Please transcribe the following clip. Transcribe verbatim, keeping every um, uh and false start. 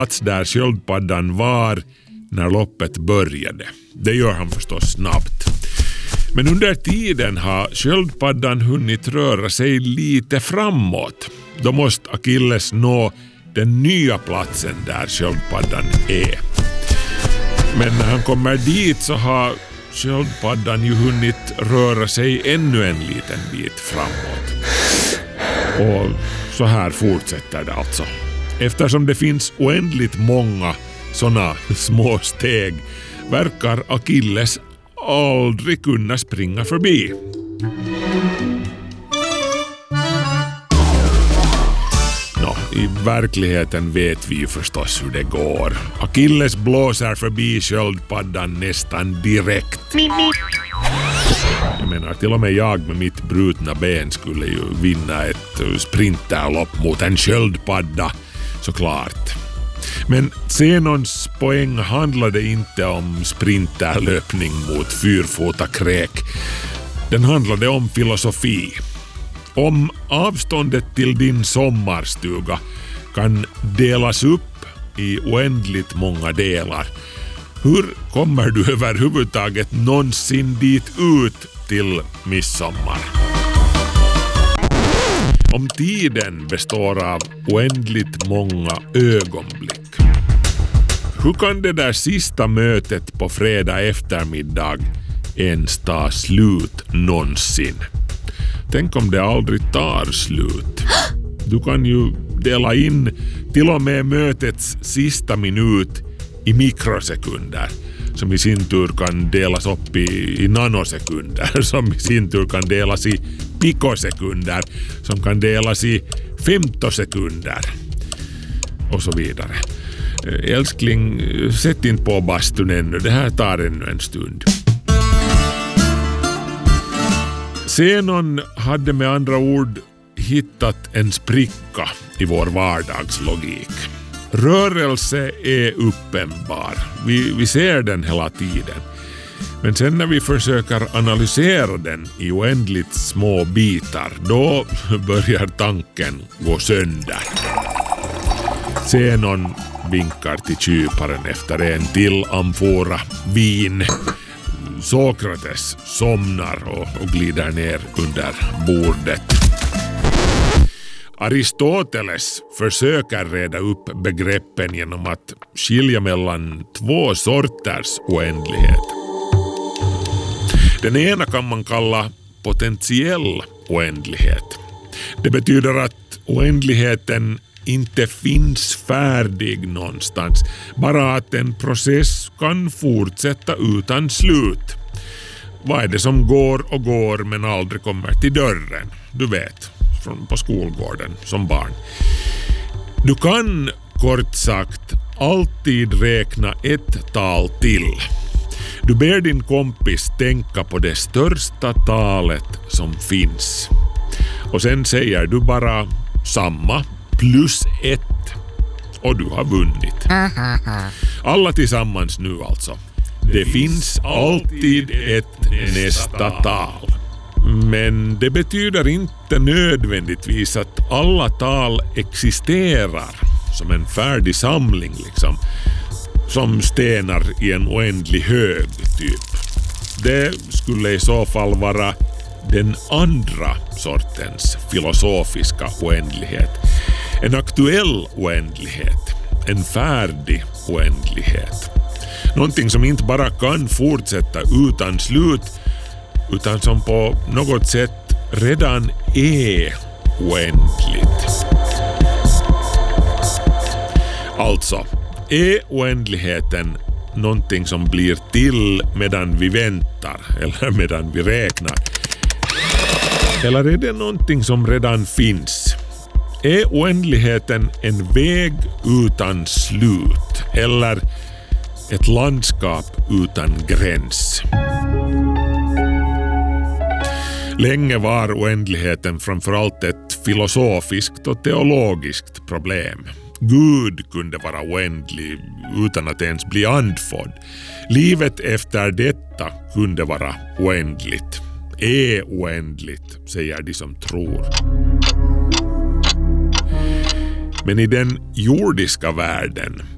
plats där sköldpaddan var när loppet började. Det gör han förstås snabbt. Men under tiden har sköldpaddan hunnit röra sig lite framåt. Då måste Achilles nå den nya platsen där sköldpaddan är. Men när han kommer dit så har sköldpaddan ju hunnit röra sig ännu en liten bit framåt. Och så här fortsätter det alltså. Eftersom det finns oändligt många såna små steg verkar Achilles aldrig kunna springa förbi. Nå, i verkligheten vet vi ju förstås hur det går. Achilles blåser förbi sköldpaddan nästan direkt. Jag menar, till och med jag med mitt brutna ben skulle ju vinna ett sprinterlopp mot en sköldpadda, såklart. Men Zenons poäng handlade inte om sprinterlöpning mot fyrfotakräk. Den handlade om filosofi. Om avståndet till din sommarstuga kan delas upp i oändligt många delar, hur kommer du överhuvudtaget någonsin dit ut till midsommar? Om tiden består av oändligt många ögonblick, hur kan det där sista mötet på fredag eftermiddag ens ta slut någonsin? Tänk om det aldrig tar slut. Du kan ju dela in till och med mötets sista minut i mikrosekunder, som i sin tur kan delas upp i, i nanosekunder, som i sin tur kan delas i pikosekunder, som kan delas i femtosekunder och så vidare. Älskling, sätt in på bastun ännu. Det här tar ännu en stund. Zenon hade med andra ord hittat en spricka i vår vardagslogik. Rörelse är uppenbar. Vi, vi ser den hela tiden. Men sen när vi försöker analysera den i oändligt små bitar, då börjar tanken gå sönder. Zenon vinkar till kyparen efter en till amfora vin. Sokrates somnar och, och glider ner under bordet. Aristoteles försöker reda upp begreppen genom att skilja mellan två sorters oändlighet. Den ena kan man kalla potentiell oändlighet. Det betyder att oändligheten inte finns färdig någonstans, bara att en process kan fortsätta utan slut. Vad är det som går och går men aldrig kommer till dörren? Du vet, från på skolgården som barn. Du kan kort sagt alltid räkna ett tal till. Du ber din kompis tänka på det största talet som finns. Och sen säger du bara samma plus ett. Och du har vunnit. Alla tillsammans nu alltså. Det finns alltid ett nästa tal. Men det betyder inte nödvändigtvis att alla tal existerar som en färdig samling liksom. Som stenar i en oändlig hög typ. Det skulle i så fall vara den andra sortens filosofiska oändlighet. En aktuell oändlighet. En färdig oändlighet. Någonting som inte bara kan fortsätta utan slut, utan som på något sätt redan är oändligt. Alltså, är oändligheten någonting som blir till medan vi väntar eller medan vi räknar? Eller är det någonting som redan finns? Är oändligheten en väg utan slut eller ett landskap utan gräns? Länge var oändligheten framförallt ett filosofiskt och teologiskt problem. Gud kunde vara oändlig utan att ens bli andfådd. Livet efter detta kunde vara oändligt. Är oändligt, säger de som tror. Men i den jordiska världen